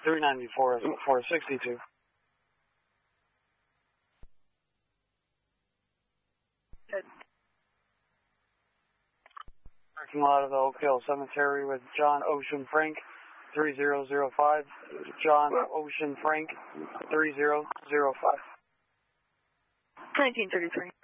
394 462. Good. Parking lot of the Oak Hill Cemetery with John Ocean Frank, 3005. John Ocean Frank, 3005. 1933.